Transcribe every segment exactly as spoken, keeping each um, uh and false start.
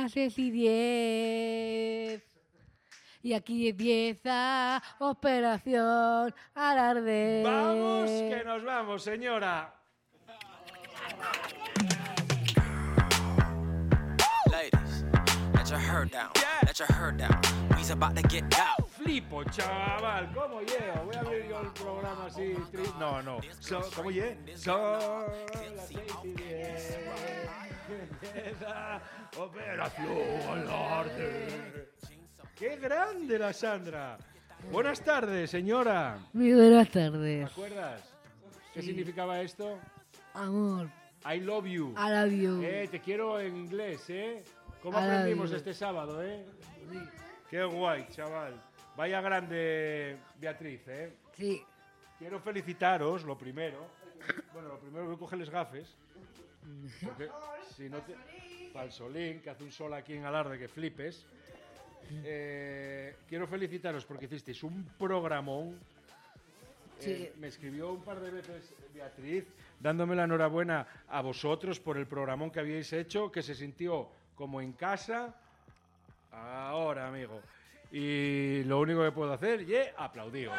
las seis y diez. Y aquí empieza Operación Alarde. ¡Vamos, que nos vamos, señora! Ladies, let your hair down. Let your hair down. We's about to get out. Flipo, chaval, ¿cómo llego? Voy a abrir yo el programa así. Tri... No, no. So, ¿Cómo llego? Son las seis y diez. Empieza Operación Alarde. ¡Qué grande la Sandra! Buenas tardes, señora. Muy buenas ¿Te tardes. acuerdas? ¿Qué significaba esto? Amor, I love you. I love you. Eh, te quiero en inglés, ¿eh? ¿Cómo I love aprendimos you. este sábado, eh? Qué guay, chaval. Vaya grande Beatriz, ¿eh? Sí. Quiero felicitaros, lo primero. Bueno, lo primero que coge les gafes. Porque si no te... Falsolín, que hace un sol aquí en Alarde que flipes. Eh, quiero felicitaros porque hicisteis un programón. Sí. Eh, me escribió un par de veces Beatriz dándome la enhorabuena a vosotros por el programón que habíais hecho, que se sintió como en casa. Ahora, amigo. Y lo único que puedo hacer es aplaudiros.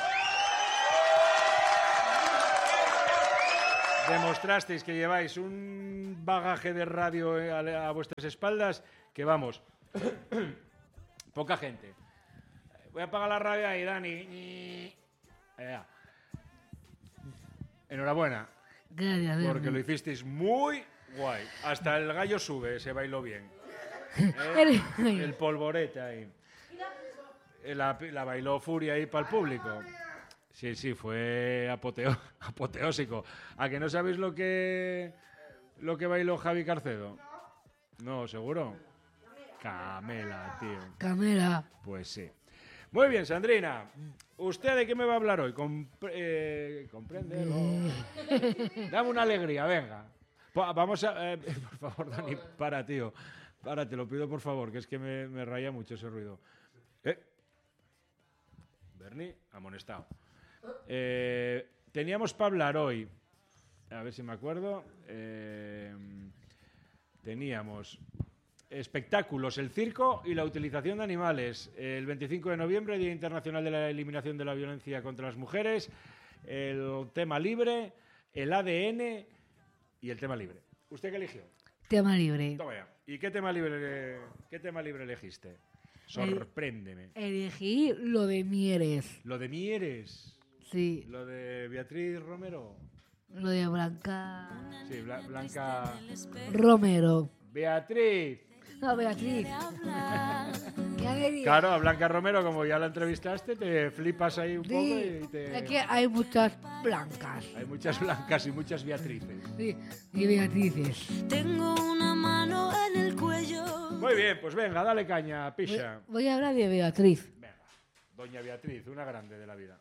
Demostrasteis que lleváis un bagaje de radio a, a vuestras espaldas que, vamos, poca gente. Voy a apagar la radio ahí, Dani. Ya. Enhorabuena, Gracias, porque Bernie. lo hicisteis muy guay. Hasta el gallo sube, se bailó bien. Eres- ¿Eh? El polvorete ahí. La, la bailó Furia ahí para el público. Sí, sí, fue apoteo, apoteósico. ¿A que no sabéis lo que lo que bailó Javi Carcedo? No, ¿seguro? Camela, tío. Camela. Pues sí. Muy bien, Sandrina. ¿Usted de qué me va a hablar hoy? Compre- eh, ¿Compréndelo? Dame una alegría, venga. Pa- Vamos a... eh, por favor, Dani, para, tío. Para, te lo pido por favor, que es que me, me raya mucho ese ruido. ¿Eh? Bernie, amonestado. Eh, teníamos para hablar hoy, a ver si me acuerdo, eh, teníamos espectáculos, el circo y la utilización de animales. El veinticinco de noviembre, Día Internacional de la Eliminación de la Violencia contra las Mujeres, el tema libre, el A D N y el tema libre. ¿Usted qué eligió? Tema libre. Toma ya. ¿Y qué tema libre, qué tema libre elegiste? Sorpréndeme. Elegí lo de Mieres. Lo de Mieres. Sí. Lo de Beatriz Romero. Lo de Blanca Sí, Bla- Blanca. Romero. Beatriz. No, Beatriz. ¿Qué alegría? Claro, a Blanca Romero, como ya la entrevistaste, te flipas ahí un poco Sí, y te... es que hay muchas blancas. Hay muchas blancas y muchas Beatrices. Sí, y Beatrices. Tengo una mano en el cuello. Muy bien, pues venga, dale caña, Voy, picha. voy a hablar de Beatriz. Venga, doña Beatriz, una grande de la vida.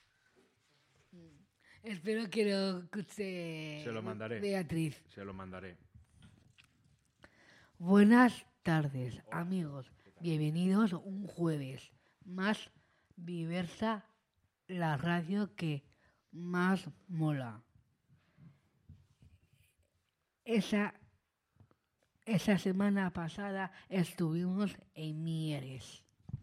Espero que lo escuche Se lo mandaré. Beatriz. Se lo mandaré. Buenas tardes, amigos. Bienvenidos un jueves más diversa, la radio que más mola. Esa, esa semana pasada estuvimos en Mieres,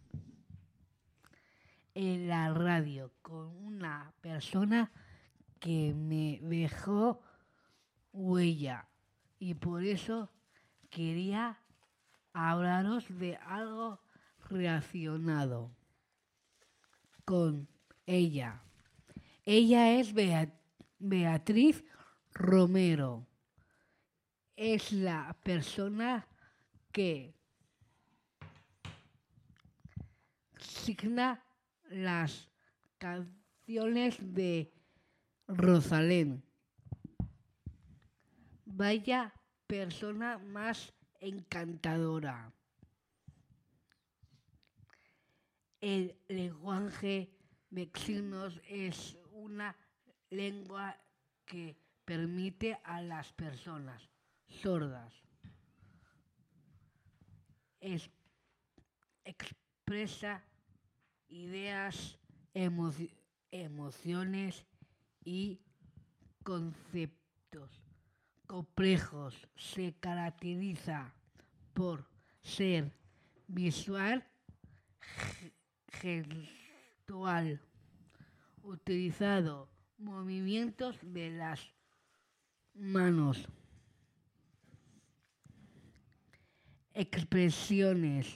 en la radio, con una persona que me dejó huella y por eso quería hablaros de algo relacionado con ella. Ella es Bea- Beatriz Romero. Es la persona que signa las canciones de Rosalén. Vaya persona más encantadora. El lenguaje de signos es una lengua que permite a las personas sordas es- expresa ideas, emoci- emociones y conceptos complejos. Se caracteriza por ser visual, gestual, utilizado movimientos de las manos, expresiones,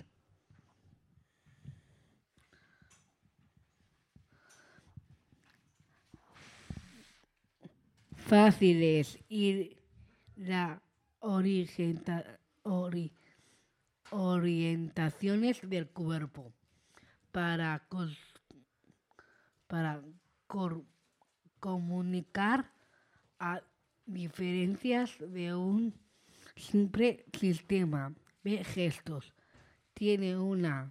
fáciles y la orienta- ori- orientaciones del cuerpo para, cos- para cor- comunicar a diferencias de un simple sistema de gestos. Tiene una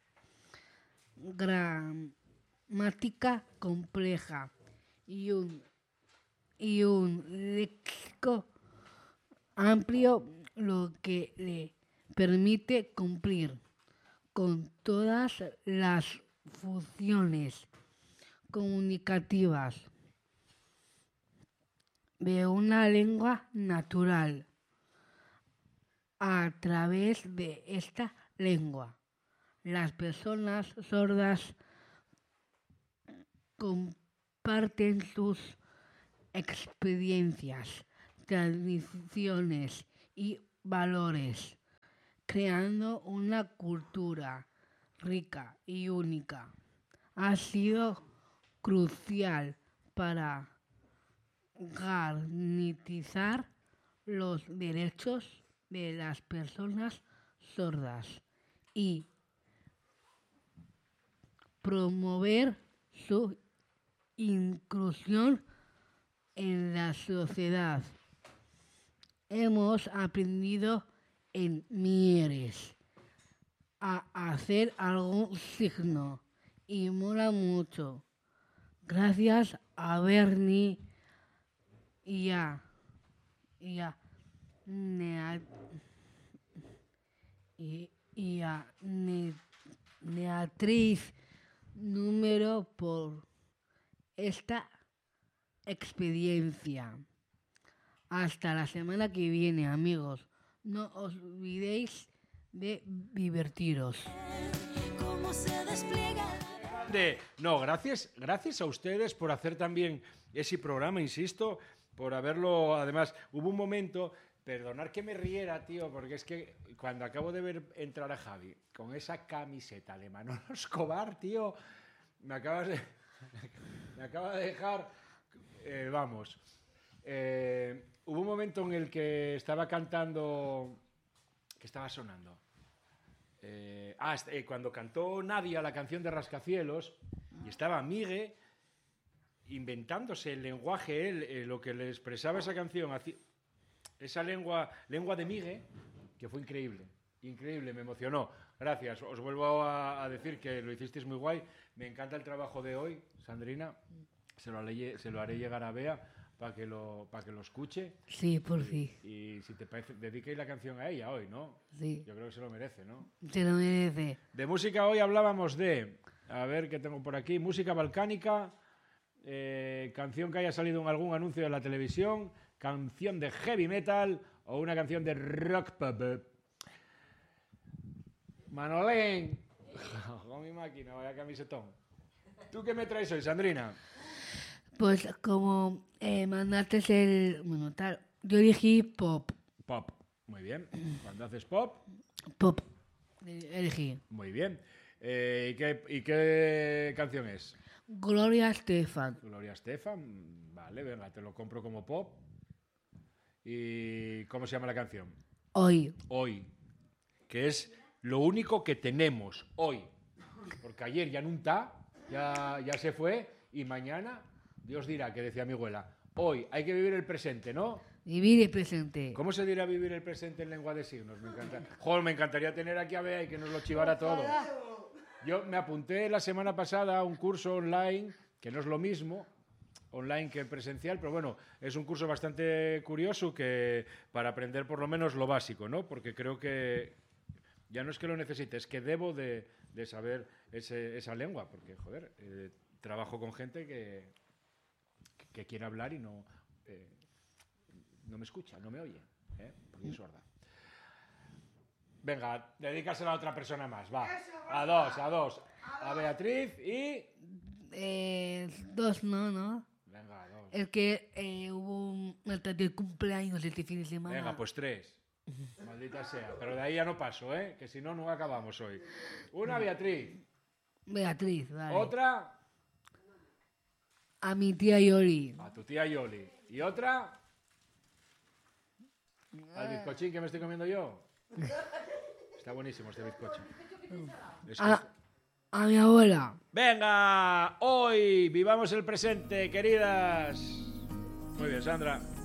gramática compleja y un, y un léxico amplio, lo que le permite cumplir con todas las funciones comunicativas de una lengua natural. A través de esta lengua, las personas sordas comparten sus experiencias, tradiciones y valores, creando una cultura rica y única. Ha sido crucial para garantizar los derechos de las personas sordas y promover su inclusión en la sociedad. Hemos aprendido en Mieres a hacer algún signo y mola mucho. Gracias a Bernie y a, y a, Nea- y, y a Ne- Neatriz número por esta experiencia. Hasta la semana que viene, amigos. No os olvidéis de divertiros. Cómo se despliega. De, no, gracias, gracias a ustedes por hacer también ese programa, insisto, por haberlo, además, hubo un momento, perdonar que me riera, tío, porque es que cuando acabo de ver entrar a Javi con esa camiseta de Manolo Escobar, tío, me acabas de, me acaba de dejar, eh, vamos, eh, hubo un momento en el que estaba cantando, que estaba sonando. Eh, ah, eh, cuando cantó Nadia la canción de Rascacielos y estaba Migue inventándose el lenguaje, él, eh, lo que le expresaba esa canción, esa lengua, lengua de Migue, que fue increíble, increíble, me emocionó. Gracias, os vuelvo a, a decir que lo hicisteis muy guay. Me encanta el trabajo de hoy, Sandrina. Se lo haré, se lo haré llegar a Bea para que lo, para que lo escuche. Sí, por y, fin. Y si te parece, dediquéis la canción a ella hoy, ¿no? Sí. Yo creo que se lo merece, ¿no? Se lo merece. De música hoy hablábamos de, a ver qué tengo por aquí, música balcánica, eh, canción que haya salido en algún anuncio de la televisión, canción de heavy metal o una canción de rock pop. Manolén, con mi máquina, vaya camisetón. ¿Tú qué me traes hoy, Sandrina? Pues como eh, mandaste el... Bueno, tal, yo elegí pop. Pop, muy bien. Cuando haces pop, Pop. Eh, Elegí. muy bien. Eh, ¿y, qué, ¿Y qué canción es? Gloria Estefan. Gloria Estefan, vale, venga, te lo compro como pop. ¿Y cómo se llama la canción? Hoy. Hoy, que es lo único que tenemos hoy. Porque ayer ya no está, ya, ya se fue, y mañana, Dios dirá, que decía mi abuela, hoy hay que vivir el presente, ¿no? Vivir el presente. ¿Cómo se dirá vivir el presente en lengua de signos? Me encanta. Joder, me encantaría tener aquí a Bea y que nos lo chivara todo. Yo me apunté la semana pasada a un curso online, que no es lo mismo, online que presencial, pero bueno, es un curso bastante curioso que para aprender por lo menos lo básico, ¿no? Porque creo que ya no es que lo necesite, es que debo de, de saber ese, esa lengua, porque, joder, eh, trabajo con gente que, que quiere hablar y no, eh, no me escucha, no me oye, ¿eh? Porque es sorda. Venga, dedícasela a otra persona más, va. A dos, a dos. A Beatriz y... Eh, dos no, ¿no? Venga, a dos. Es que eh, hubo un maltrato de cumpleaños este fin de semana. Venga, pues tres. Maldita sea. Pero de ahí ya no paso, ¿eh? Que si no, no acabamos hoy. Una, Beatriz. Beatriz, vale. Otra, A mi tía Yoli. a tu tía Yoli. Y otra, al bizcochín que me estoy comiendo yo. Está buenísimo este bizcocho. Es que- A, a mi abuela. Venga, hoy vivamos el presente, queridas. Muy bien, Sandra.